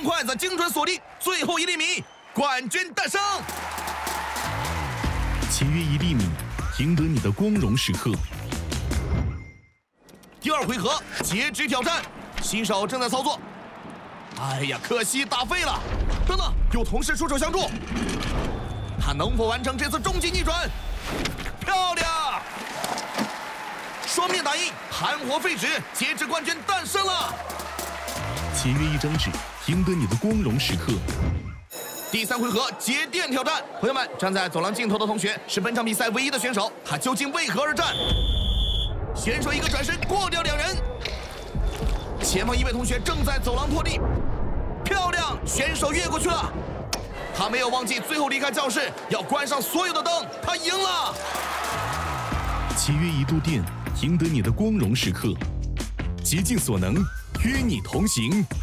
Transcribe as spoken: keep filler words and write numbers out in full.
将筷子精准锁定最后一粒米，冠军诞生。 节约一粒米，赢得你的光荣时刻。 第二回合截肢挑战，新手正在操作。哎呀，可惜打废了。等等，有同事出手相助，他能否完成这次终极逆转？漂亮！双面打印，盘活废纸，截肢冠军诞生了。 节约一张纸，赢得你的光荣时刻。 第三回合节电挑战，朋友们，站在走廊尽头的同学是本场比赛唯一的选手，他究竟为何而战？选手一个转身过掉两人，前方一位同学正在走廊拖地，漂亮，选手越过去了。他没有忘记最后离开教室要关上所有的灯，他赢了。 节约一度电，赢得你的光荣时刻。竭尽所能，与你同行。